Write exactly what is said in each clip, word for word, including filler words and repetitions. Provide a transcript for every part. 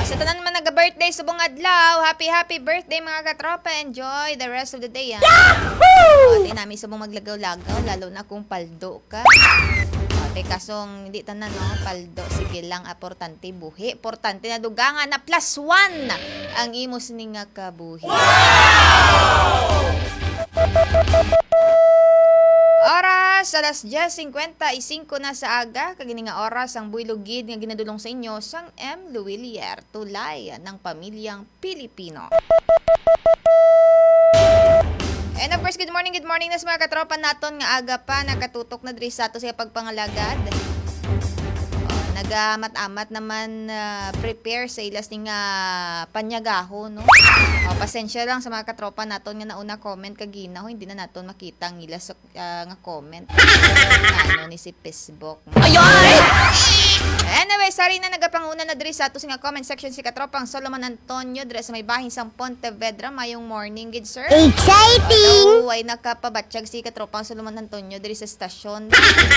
Sa tanan man naga-birthday subong adlaw, happy happy birthday mga katropa. Enjoy the rest of the day. Ah. Yahoo! Ate namin subong maglagaw-lagaw, lalo na kung paldo ka. Ate kasong hindi tanan no, paldo. Sige lang, importante buhi. Importante na dugangan na plus one ang imos ni nga kabuhi. Wow! Oras, alas diyes singkwenta y singko na sa aga. Kagini nga oras ang buylugid nga ginadulong sa inyo sang M. Luwilier, tulay ng pamilyang Pilipino. And of course, good morning, good morning na sa mga katropa naton nga aga pa nakatutok na diri sa ato sa pagpangalagad. Oh, nagamat-amat naman uh, prepare sa ilas ni nga panyagaho, no? Oh, pasensya lang sa mga katropa naton nga nauna comment kagina, ho, hindi na naton makita ang ilas uh, nga comment. Ano ni si Facebook. Ayoy! Anyway, sorry na nagapanguna na diri sa ato nga comment section si katropang Solomon Antonio diri sa may bahin sang Pontevedra. Mayong morning, good sir. Exciting! Although, ay nakapabatsyag si katropang Solomon Antonio diri sa stasyon.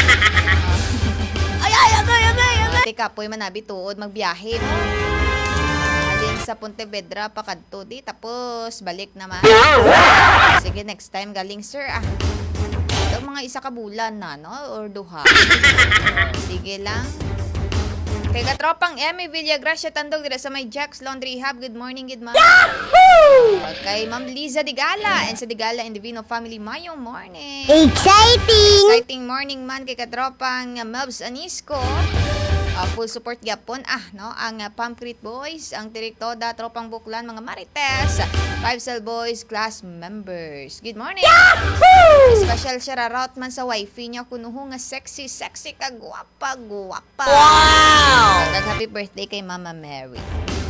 Ay, ay, agay, agay, agay! Ati kapoy manabi tuod magbiyahe, no? Alin sa Pontevedra pakadto di tapos balik naman. Sige, next time galing sir ah. Ito mga isa ka bulan na, no? Or duha. Sige lang. Kay katropang Emmy Villagracia Tandog dira sa may Jack's Laundry Hub. Good morning, good morning. Yahoo! Uh, kay Ma'am Liza Digala and sa Digala and Divino family, mayong morning. Exciting! Exciting morning man kay katropang uh, Mabs Anisco. Uh, full support gyapon ah no ang uh, Pumpcrit Boys, ang Tiriktoda, tropang Buklan, mga Marites, Five Cell Boys class members. Good morning. Yahoo! Special shoutout man sa wifi niya kunuho nga sexy sexy ka guwapa guwapa. Wow! Happy birthday kay Mama Mary.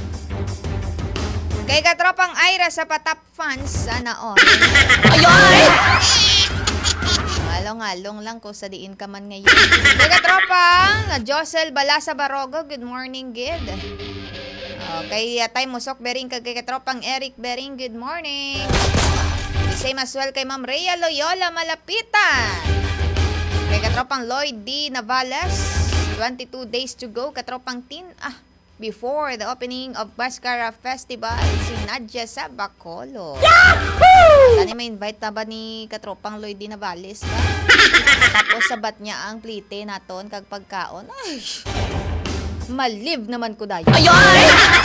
Kay katropang Ira sa Patap fans sana all. Ayoy! Along-along lang ko sa diin ka man ngayon. Kay katropang Josel Balasa Barogo, good morning, good. Okay, uh, Tay Musok Bering, kay katropang Eric Bering, good morning. The same as well kay Ma'am Rhea Loyola Malapitan. Kay katropang Lloyd D. Navales, twenty-two days to go. Katropang Tin, ah, before the opening of Mascara Festival, si Nadia sa Bacolod. Yahoo! Tani may invite na ba ni katropang Lloyd D. Navales? Ba? Tapos sabat niya ang plite naton kag pagkaon. Ay, maliv naman ko dayo. Ayoy!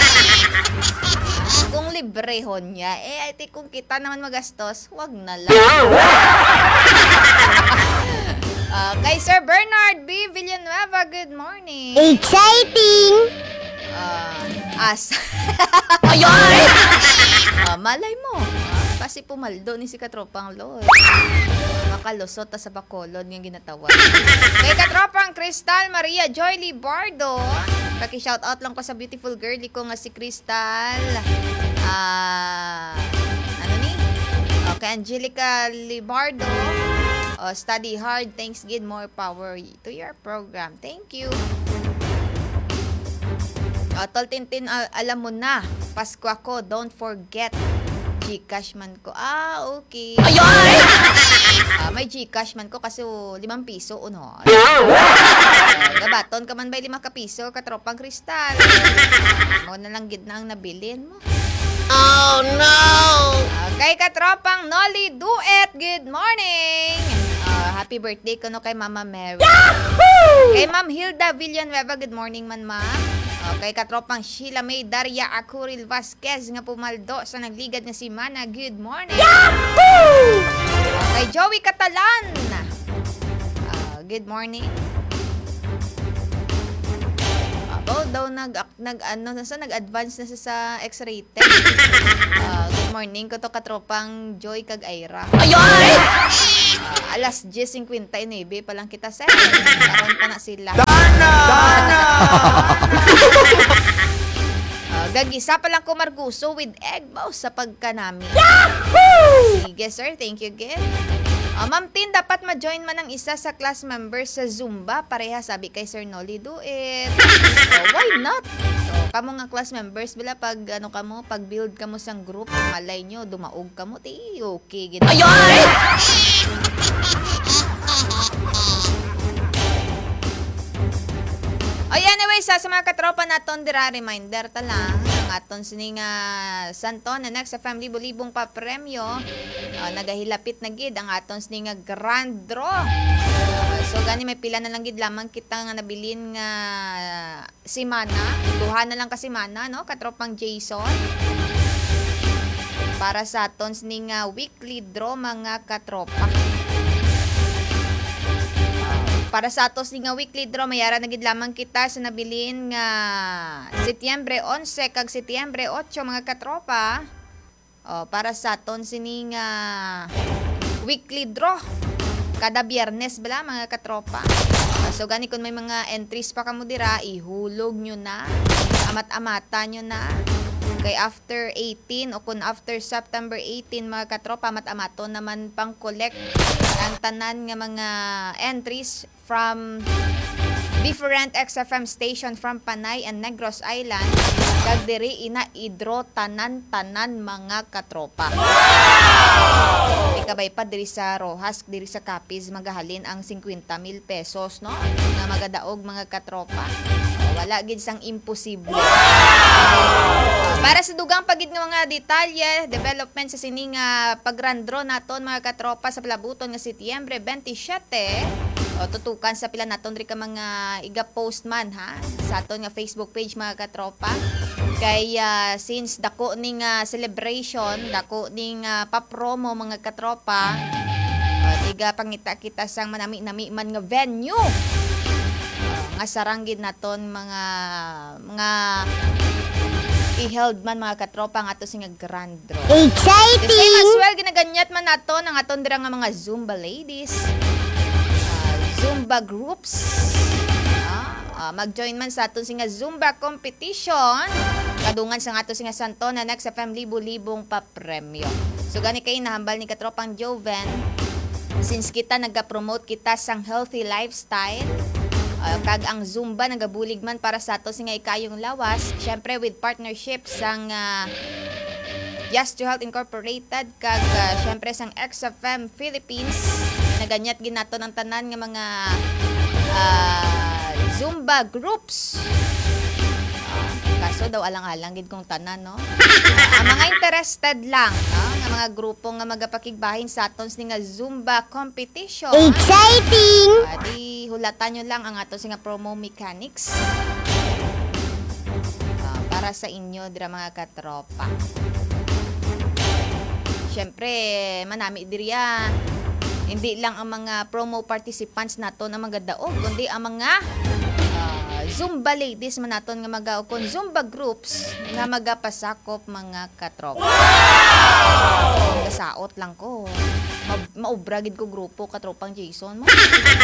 Kung librehon niya, eh, iti kung kita naman magastos, wag na lang. uh, kay Sir Bernard B. Villanueva, good morning. Exciting! Uh, as. Ayoy! uh, malay mo. Uh, kasi pumaldo ni si katropang Lloyd. Makalusot ta sa Bacolod nga ginatawag. Kay katropang Crystal Maria Joy Libardo. Kaki-shoutout lang ko sa beautiful girlie ko nga si Crystal. Ah, uh, ano ni? Okay, Angelica Libardo. Uh, study hard. Thanks, give more power to your program. Thank you. Uh, Tol Tintin, uh, alam mo na. Pasko ako, don't forget. Gcash man ko. Ah, okay. Ayoy! Uh, may Gcash man ko kasi oh, limang piso uno. Uh, gabaton ka man ba lima ka piso katropang Kristal? Uh, mo na lang gid na ang nabilin mo. Oh no! Uh, kay katropang Nolly Duet, good morning! Uh, happy birthday ko no kay Mama Mary. Yahoo! Kay Ma'am Hilda Villanueva, good morning man ma'am. Okay, katropang Sheila May Daria Acuril Vasquez nga pumaldo sa nagligad nga si Mana, good morning. Yahoo! Kay Joey Catalan, uh, good morning. About daw nag nag ano nasa nag-advance na sa, sa X-rated. Uh, good morning ko to katropang Joy kag Ira. Ayoy! Uh, alas diyes singkwenta y nueve pa lang kita sir. Karon pa na sila. Dana! Dana! uh, gagisa pa lang ko marguso with egg bao sa pagkanami. Yahoo! Sige sir, thank you again. Uh, Ma'am Tin, dapat ma-join man ang isa sa class members sa Zumba. Pareha sabi kay Sir Nolly, do it. So, why not? So, kamo nga class members, bila pag ano kamo, pag build kamo sang group, malay nyo, dumaog kamo, ti, okay. Gina. Ayoy! Ay, anyway, sa ta sa mga katropa naton dira reminder ta lang ang aton sining uh, Santon na next sa family bulibong pa premyo. Uh, nagahilapit na gid ang aton sining nga grand draw. Uh, so gani may pila na lang gid lamang kita nga nabilin nga simana, duha na lang ka simana no katropang Jason. Para sa aton sining uh, weekly draw mga katropa. Para sa atos nga weekly draw mayara na gid lamang kita sa nabilin nga Setyembre onse kag Setyembre otso mga katropa. O, para sa aton sini nga weekly draw kada Biyernes bala mga katropa. So gani kun may mga entries pa kamo dira ihulog nyo na, amat-amata nyo na. Kay after eighteen o kun after September eighteen mga katropa mat-amato naman pang collect ang tanan nga mga entries from different X F M station from Panay and Negros Island kag diri ina i-draw tanan-tanan mga katropa. Ikabay pa diri sa Rojas, diri sa Capiz magahalin ang fifty mil pesos no nga magadaog mga katropa. Wala gid sang imposible. Para sa dugang pagid nga mga detalye, development sa sining uh, pagrandro naton mga katropa sa palabuton nga Setyembre twenty-seven, o tutukan sa pila naton ri ka mga iga postman ha sa aton nga Facebook page mga katropa. Kay uh, since dako ning uh, celebration, dako ning uh, pa-promo mga katropa, uh, tiga pangita kita sang manami-nami man nga venue. Nga saranggid naton mga mga i-held man mga katropa nga ato nga grand draw. Exciting! Kasi as well ginaganyat man naton ang aton dira nga mga Zumba ladies, uh, Zumba groups. Uh, uh, mag-join man sa aton nga Zumba competition. Kadungan sa ato nga Santon na next sa family libo-libong pa premyo. So gani kay nahambal ni katropang Joven since kita nagapromote kita sang healthy lifestyle. Uh, kag ang Zumba nagabulig man para sa ato nga ikayong lawas, syempre with partnership sang uh, Yes to Health Incorporated kag uh, syempre sang X F M Philippines naganyat ginato ng tanan nga mga uh, Zumba groups. Uh, kaso daw alang-alang gid kong tanan no. Uh, ang mga interested lang no nga mga grupo nga magapakigbahin sa aton nga Zumba competition. Exciting! Uh, di hulatan nyo lang ang ato nga promo mechanics uh, para sa inyo dira mga katropa. Syempre manami diriya hindi lang ang mga promo participants nato na magadaog kundi ang mga uh, Zumba ladies man naton nga magaog kon Zumba groups nga magapasakop mga katropa. Gasaot lang ko. Ma- maubra gid ko grupo katropang Jason mo.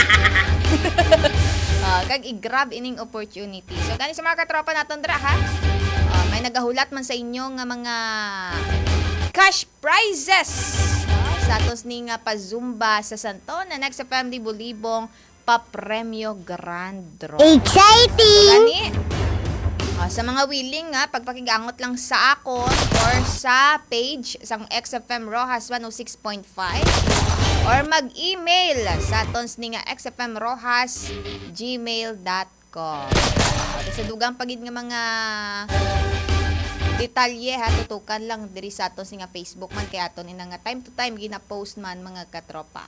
uh, kag i-grab ining opportunity. So kani sa mga katropa naton dra ha. Uh, may nagahulat man sa inyo nga mga cash prizes uh, sa atos ni nga pa-Zumba sa Santon na next sa family bulibong pa-premyo grand draw. Exciting! Gani uh, sa mga willing nga pagpakigangot lang sa akon or sa page sang X F M Rojas one oh six point five or mag-email sa atons ni nga x f m rojas gmail dot com. Uh, sa dugang pagid nga mga detalye ha tutukan lang diri sa aton nga Facebook man kay aton ina nga time to time gina-post man mga katropa.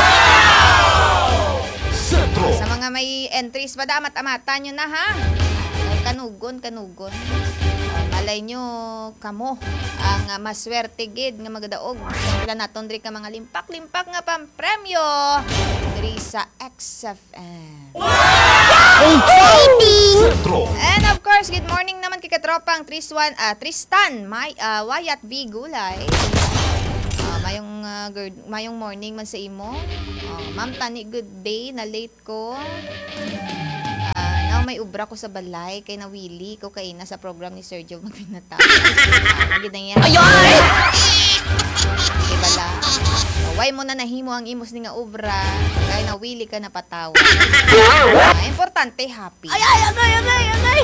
Uh, sa mga may entries pa damat amata nyo na ha. Ay, kanugon kanugon. Uh, malay nyo kamo ang uh, maswerte gid nga magadaog. Kailan naton diri ka mga limpak-limpak nga pampremyo diri sa X F M. Exciting! And of course, good morning naman kay katropang Triswan, uh, Tristan, may uh, Wayat B Gulay. Uh, mayong uh, good, mayong morning man sa imo. Uh, Ma'am Tani, good day, na late ko. Uh, now may ubra ko sa balay kay nawili ko kay na sa program ni Sir Joe magpinata. Gid na yan. Ayoy! Di bala. Uh, why mo na nahimo ang imos ni nga ubra kay nawili ka na patawa. Uh, importante happy. Ay, ay, agay, agay, agay!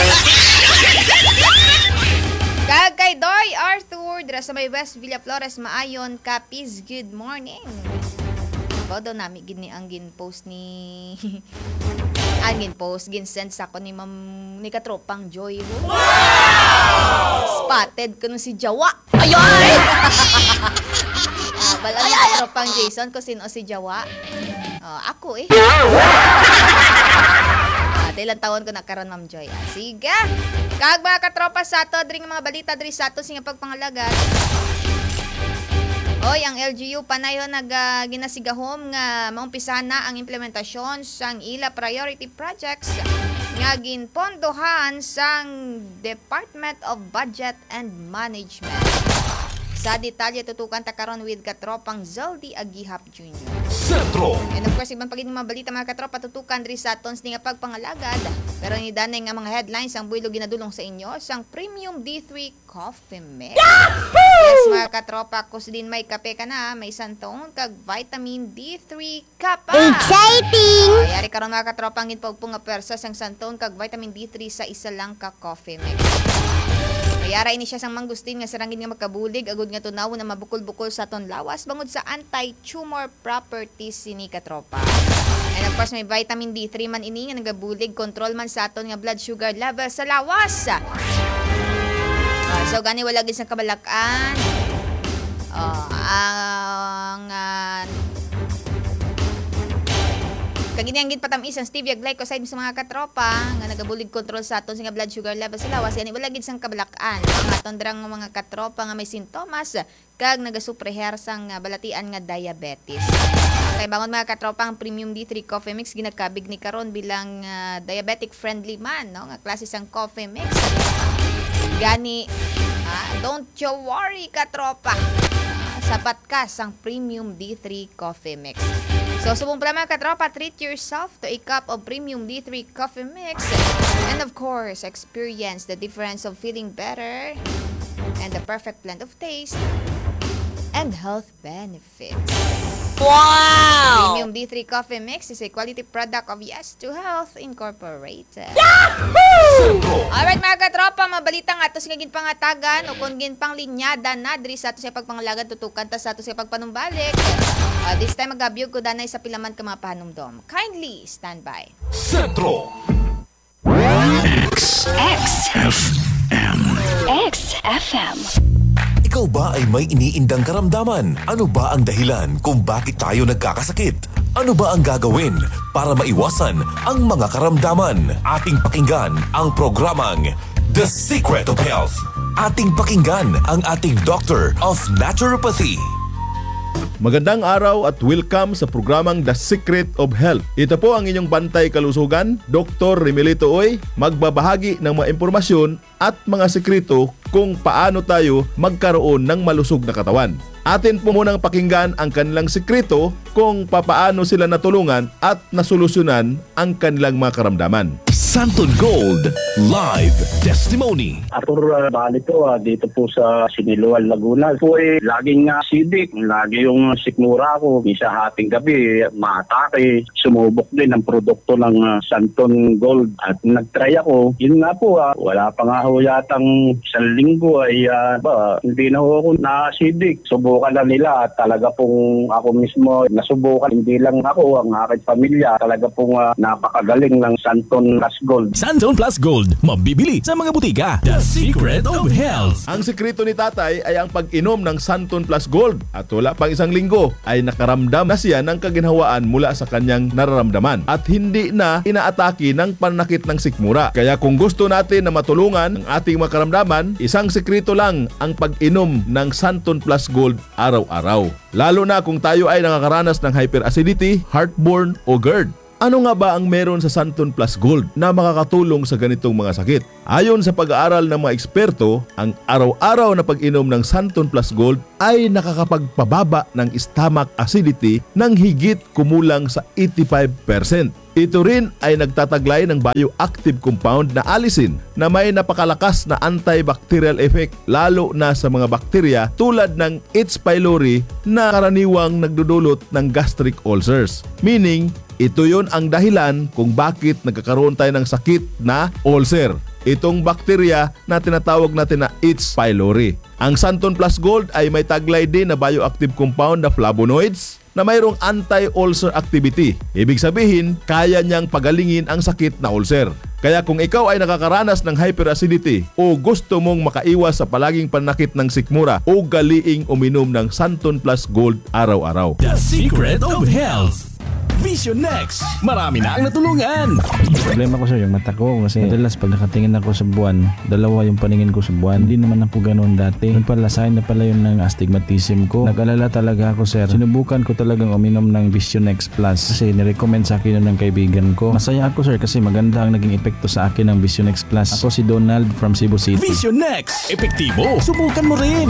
Kag kay Doy Arthur dira sa may West Villa Flores maayon Capiz, good morning. Bao daw nami gid ni ang gin post ni Angin post, ginsend sa ko ni Ma'am ni Katropang Joy. Wow! Spotted ko nung si Jawa. Ayoy! ah, bala ni Katropang Jason ko sino si Jawa. Oh, ako eh. ah, ilang taon ko nakaroon, Ma'am Joy. Ah, sige. Kag mga katropa sa ato, dring mga balita diri sa ato, singa pagpangalagat. Oy, ang L G U panayon nag uh, ginasigahom nga maumpisahan na ang implementasyon sang ila priority projects nga ginpondohan sang Department of Budget and Management. Sa detalye tutukan ta karon with Katropang Zaldi Agihap Junior Sentro. And of course, ibang pagiging mga balita mga katropa tutukan rin sa tons ni nga pagpangalagad. Pero ni danay nga mga headlines ang builo ginadulong sa inyo sang Premium D three Coffee Mix. Yahoo! Yes mga katropa, kus din may kape ka na, may santong kag vitamin D three ka pa. Exciting! Uh, yari karon mga katropa ang ginpagpong nga persa sang santong kag vitamin D three sa isa lang ka coffee mix. Mayara ini siya sang manggustin nga sarangin nga makabulig agud nga tunaw na mabukol-bukol sa ton lawas bangod sa anti-tumor properties sini katropa. And of course may vitamin D three man ini nga nagabulig, control man sa aton nga blood sugar level sa lawas. Uh, so gani wala gid sang kabalakan. Uh, ang uh, Kaginiyang gid patamis ang stevia glycoside sa mga katropa nga nagabulig control sa aton sa blood sugar level sa lawas yani wala gid sang kabalakan ang aton drang mga katropa nga may sintomas kag nagasuppreher sang balatian nga diabetes. Kay bangon mga katropa ang Premium D three Coffee Mix ginakabig ni karon bilang uh, diabetic friendly man no nga klase sang coffee mix. Gani ah, don't you worry katropa. Ah, sapat ka sang Premium D three Coffee Mix. So, subong pala mga katropa, treat yourself to a cup of Premium D three Coffee Mix. And of course, experience the difference of feeling better and the perfect blend of taste and health benefits. Wow! Premium D three Coffee Mix is a quality product of Yes to Health Incorporated. Yahoo! Alright mga katropa, mabalita nga ito sa gin pangatagan o kung gin pang linyada na diri sa ato sa pagpangalagan tutukan ta sa ato sa pagpanumbalik. Uh, this time magabiyog ko danay sa pilaman ka mga panumdom. Kindly stand by. Sentro. X F M X F M. Ikaw ba ay may iniindang karamdaman? Ano ba ang dahilan kung bakit tayo nagkakasakit? Ano ba ang gagawin para maiwasan ang mga karamdaman? Ating pakinggan ang programang The Secret of Health. Ating pakinggan ang ating Doctor of Naturopathy. Magandang araw at welcome sa programang The Secret of Health. Ito po ang inyong bantay kalusugan, Doctor Remelito Oy, magbabahagi ng mga impormasyon at mga sekreto kung paano tayo magkaroon ng malusog na katawan. Atin po munang pakinggan ang kanilang sekreto kung papaano sila natulungan at nasolusyonan ang kanilang mga karamdaman. Santon Gold Live Testimony. Arthur uh, Balito uh, dito po sa Siniloan, Laguna. Po eh, laging uh, sidik, lagi yung sikmura ko. Misa hating gabi, maatake. Sumubok din ang produkto ng uh, Santon Gold. At nagtry ako. Yun nga po, uh, wala pa nga ho yatang isang linggo ay uh, ba, hindi na ho ako na-sidik. Subukan na nila at talaga pong ako mismo nasubukan. Hindi lang ako, ang aking pamilya. Talaga pong uh, napakagaling ng Santon Plus Gold. Santon Plus Gold, mabibili sa mga butika. The Secret of Health. Ang sekreto ni tatay ay ang pag-inom ng Santon Plus Gold at wala pang isang linggo ay nakaramdam na siya ng kaginhawaan mula sa kanyang nararamdaman at hindi na inaatake ng pananakit ng sikmura. Kaya kung gusto natin na matulungan ang ating mga karamdaman, isang sekreto lang ang pag-inom ng Santon Plus Gold araw-araw. Lalo na kung tayo ay nakakaranas ng hyperacidity, heartburn o GERD. Ano nga ba ang meron sa Santon Plus Gold na makakatulong sa ganitong mga sakit? Ayon sa pag-aaral ng mga eksperto, ang araw-araw na pag-inom ng Santon Plus Gold ay nakakapagpababa ng stomach acidity ng higit kumulang sa eighty-five percent. Ito rin ay nagtataglay ng bioactive compound na allicin na may napakalakas na antibacterial effect lalo na sa mga bakterya tulad ng H. pylori na karaniwang nagdudulot ng gastric ulcers. Meaning, ito yon ang dahilan kung bakit nagkakaroon tayo ng sakit na ulcer. Itong bakterya na tinatawag natin na H. pylori. Ang Santon Plus Gold ay may taglay din na bioactive compound na flavonoids, na mayroong anti-ulcer activity. Ibig sabihin, kaya niyang pagalingin ang sakit na ulcer. Kaya kung ikaw ay nakakaranas ng hyperacidity o gusto mong makaiwas sa palaging panakit ng sikmura, o galiing uminom ng Santon Plus Gold araw-araw. The Secret of Health. Vision Next. Marami na ang natulungan. Problema ko sir, yung mata ko kasi madalas pag nakatingin ako sa buwan, dalawa yung paningin ko sa buwan. Hindi naman ako ganoon dati. Yung pala, sign na pala yun ng astigmatism ko. Nag-alala talaga ako sir. Sinubukan ko talagang uminom ng Vision Next Plus kasi nirecommend sa akin yun ng kaibigan ko. Masaya ako sir kasi maganda ang naging epekto sa akin ng Vision Next Plus. Ako si Donald from Cebu City. Vision Next. Epektibo. Subukan mo rin.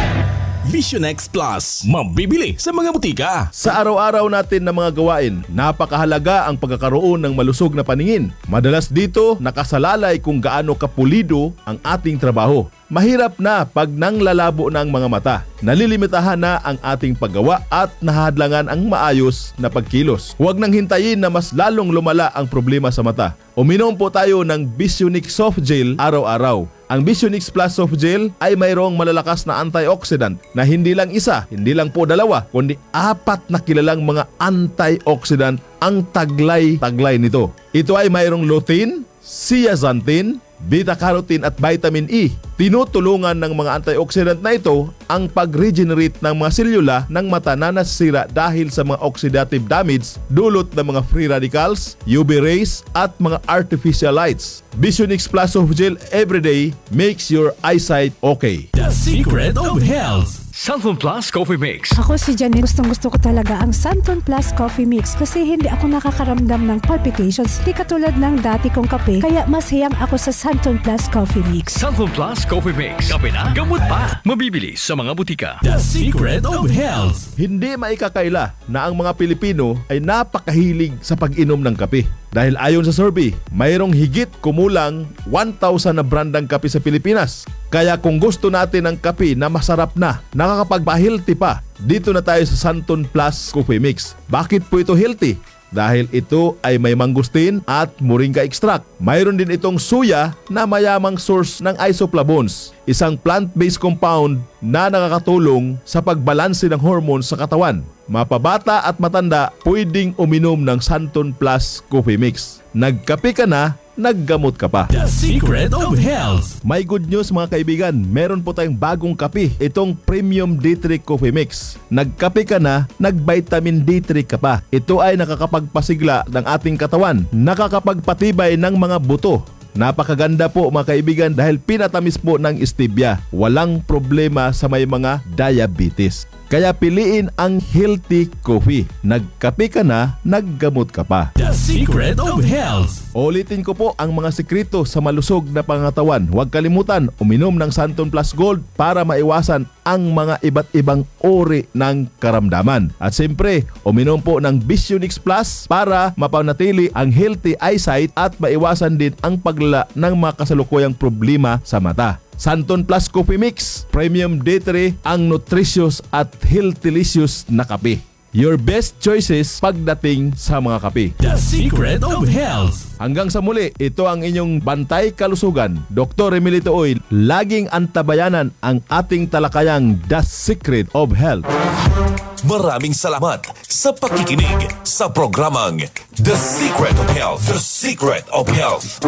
Vision Next Plus. Mabibili sa mga butika. Sa araw-araw natin na mga gawain, napakahalaga ang pagkakaroon ng malusog na paningin. Madalas dito, nakasalalay kung gaano kapulido ang ating trabaho. Mahirap na pag nanglalabo na ang mga mata. Nalilimitahan na ang ating paggawa at nahadlangan ang maayos na pagkilos. Huwag nang hintayin na mas lalong lumala ang problema sa mata. Uminom po tayo ng Visionix Soft Gel araw-araw. Ang Visionix Plus Soft Gel ay mayroong malalakas na antioxidant na hindi lang isa, hindi lang po dalawa, kundi apat na kilalang mga antioxidant ang taglay-taglay nito. Ito ay mayroong lutein, zeaxanthin, beta-carotene at vitamin E. Tinutulungan ng mga antioxidant na ito ang pag-regenerate ng mga selula ng mata na nasira dahil sa mga oxidative damage dulot ng mga free radicals, U V rays at mga artificial lights. Visionix Plus Soft Gel everyday makes your eyesight okay. The Secret of Health. Santon Plus Coffee Mix. Ako si Janine. Gustong gusto ko talaga ang Santon Plus Coffee Mix kasi hindi ako nakakaramdam ng palpitations. Di katulad ng dati kong kape. Kaya mas hiyang ako sa Santon Plus Coffee Mix. Santon Plus Coffee Mix. Kape na, gamot pa. Mabibili sa mga butika. The Secret of Health. Hindi maikakaila na ang mga Pilipino ay napakahilig sa pag-inom ng kape. Dahil ayon sa survey, mayroong higit kumulang one thousand na brandang kape sa Pilipinas. Kaya kung gusto natin ng kape na masarap na, nakakapagpa-healthy pa, dito na tayo sa Santon Plus Coffee Mix. Bakit po ito healthy? Dahil ito ay may mangustin at moringa extract. Mayroon din itong suya na mayamang source ng isoflavones, isang plant-based compound na nakakatulong sa pagbalanse ng hormones sa katawan. Mapabata at matanda, pwedeng uminom ng Santon Plus Coffee Mix. Nagkape ka na, naggamot ka pa. The Secret of Health. May good news mga kaibigan, meron po tayong bagong kape, itong Premium D three Coffee Mix. Nagkape ka na, nag-vitamin D three ka pa. Ito ay nakakapagpasigla ng ating katawan, nakakapagpatibay ng mga buto. Napakaganda po mga kaibigan dahil pinatamis po ng stevia. Walang problema sa may mga diabetes. Kaya piliin ang healthy coffee. Nagkape ka na, naggamot ka pa. The Secret of Health. Ulitin ko po ang mga sekreto sa malusog na pangatawan. Huwag kalimutan, uminom ng Santon Plus Gold para maiwasan ang mga iba't ibang uri ng karamdaman. At siyempre, uminom po ng Visionix Plus para mapanatili ang healthy eyesight at maiwasan din ang paglala ng mga kasalukuyang problema sa mata. Santon Plus Coffee Mix, Premium D three, ang nutritious at healthylicious na kape. Your best choices pagdating sa mga kape. The Secret of Health. Hanggang sa muli, ito ang inyong Bantay Kalusugan, Doctor Emilito Oil. Laging antabayanan ang ating talakayang The Secret of Health. Maraming salamat sa pakikinig sa programang The Secret of Health. The Secret of Health.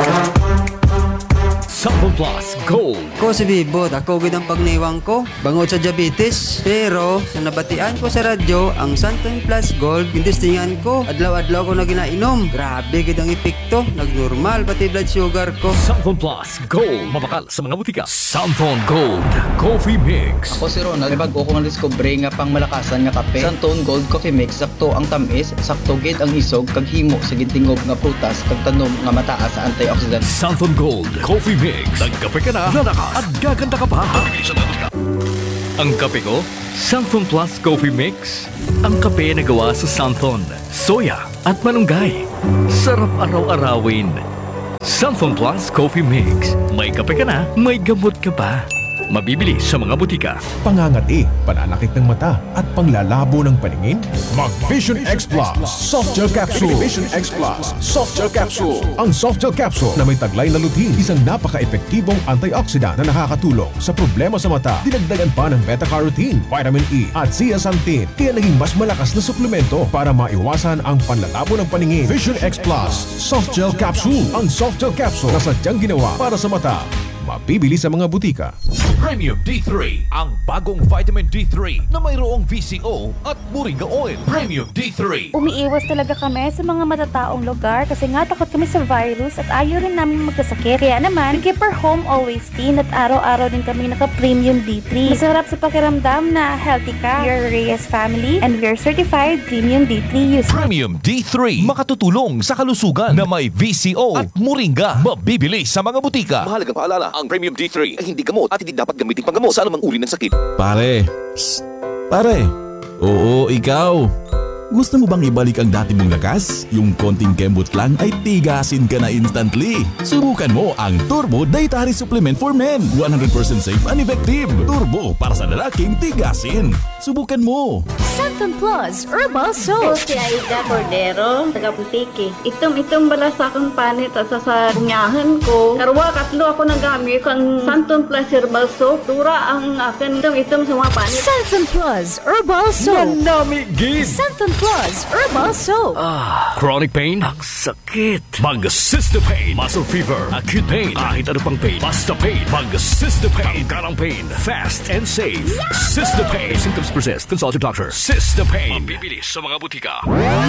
Santon Plus Gold. Ko si Bibot, ako gid ang pagniwang ko bangod sa diabetes. Pero sa nabatian ko sa radyo, ang Santon Plus Gold, gindistingan ko. Adlaw-adlaw ko na ginainom. Grabe gid ang epekto. Nagnormal pati blood sugar ko. Santon Plus Gold. Mabakal sa mga butika. Santon Gold Coffee Mix. Ako si Ronald, may bago ko nga discover nga pang malakasan nga kape. Santon Gold Coffee Mix, sakto ang tamis, sakto gid ang isog, kag himo sa gintingog nga prutas, kag tanom nga mataas sa antioxidant. Santon Gold Coffee Mix. Nagkape ka na, lalakas at gaganda ka pa. Ang kape ko, Santon Plus Coffee Mix. Ang kape na gawa sa Santon, soya at malunggay. Sarap araw-arawin. Santon Plus Coffee Mix. May kape ka na, may gamot ka pa. mabibili sa mga butika. Pangangati, pananakit ng mata at panglalabo ng paningin? Mag Vision X Plus Soft Gel Capsule. Vision X Plus Soft Gel Capsule. Ang Soft Gel Capsule na may taglay na lutein, isang napaka-epektibong antioxidant na nakakatulong sa problema sa mata. Dinagdagan pa ng beta-carotene, vitamin E at zeaxanthin, kaya naging mas malakas na suplemento para maiwasan ang panlalabo ng paningin. Vision X Plus Soft Gel Capsule. Ang Soft Gel Capsule na sadyang ginawa para sa mata. Mabibili sa mga butika. Premium D three, ang bagong vitamin D three na mayroong V C O at Moringa Oil. Premium D three. Umiiwas talaga kami sa mga matataong lugar kasi nga takot kami sa virus at ayaw rin namin magkasakit. Kaya naman, keep our home always clean at araw-araw din kami naka-Premium D three. Masarap sa pakiramdam na healthy ka. We are Reyes family and we are certified Premium D three users. Premium D three, makatutulong sa kalusugan na may V C O at Moringa. Mabibili sa mga butika. Mahalagang paalala, ang Premium D three ay hindi gamot at hindi dapat gamitin panggamot sa anumang uri ng sakit. Pare, psst, pare. Oo, ikaw. Gusto mo bang ibalik ang dati mong lakas? Yung konting kembot lang ay tigasin ka na instantly. Subukan mo ang Turbo Dietary Supplement for Men. one hundred percent safe and effective. Turbo para sa lalaking tigasin. Subukan mo. Santon Plus Herbal Soap. Si Aida Cordero, taga Putiki. Itom-itom bala sa akong panit at sa sa bunyahan ko. Karwa, katlo ako nagamit ang Santon Plus Herbal Soap. Dura ang akin itom-itom sa mga panit. Santon Plus Herbal Soap. Manamigin! Santon Plus Herbal Soap. Ah, chronic pain? Ang sakit. Mag-Cystopain. Muscle fever. Acute pain. Kahit ano pang pain. Basta pain. Mag-Cystopain. Tanggalang pain. Fast and safe. Cystopain. Symptoms persist. Consult your doctor. Cystopain. Mabibili sa mga butika.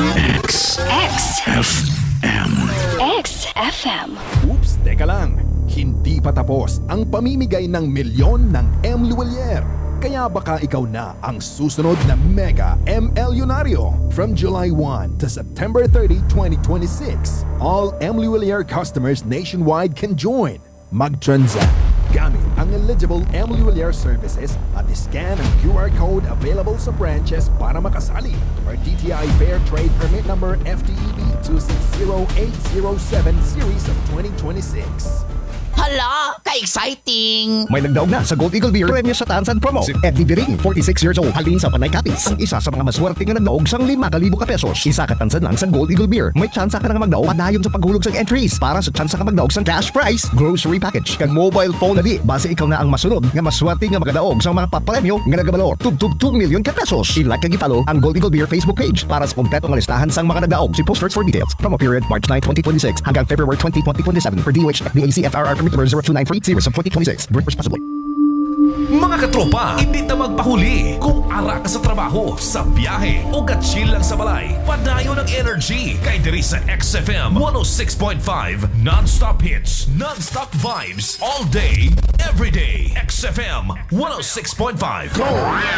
X. X. F M. X F M. Oops, teka lang. Hindi pa tapos ang pamimigay ng milyon ng M. Luwalier. Kaya baka ikaw na ang susunod na Mega M. Elyonaryo. From July first to September thirtieth, twenty twenty-six, all M. Luwalier customers nationwide can join. Mag-transact gamit ang eligible M. Luwalier services at scan ang Q R code available sa branches para makasali. Or D T I Fair Trade Permit Number F T E B two six zero eight zero seven Series of twenty twenty-six. Hala, ka-exciting! May nagdaog na sa Gold Eagle Beer Premio sa Tansan Promo. Si Eddie Biring, forty-six years old, halin sa Panay Capiz. Ang isa sa mga maswerte nga nagdaog sang lima ka libo ka pesos. Isa ka tansan lang sa Gold Eagle Beer. May tsansa ka na nga magdaog padayon sa paghulog sa entries. Para sa tsansa ka magdaog sa cash prize, grocery package, kag mobile phone na di. Base ikaw na ang masunod nga maswerte nga magdaog sa mga papremyo nga nagabalor. Tug-tug two million ka pesos. I-like kag i-follow ang Gold Eagle Beer Facebook page para sa kompleto nga listahan sang mga nagdaog. See posters for details. Promo period March ninth, twenty twenty-six hanggang February twentieth, twenty twenty-seven for D O H F D A C F R R permit number zero two nine three Series of twenty twenty-six. Drink responsibly. Mga katropa, hindi ta magpahuli. Kung ara ka sa trabaho, sa biyahe, o gatsil lang sa balay, padayo ng energy kay diri sa X F M one oh six point five. Non-stop hits, non-stop vibes, all day, every day. X F M one oh six point five. Go!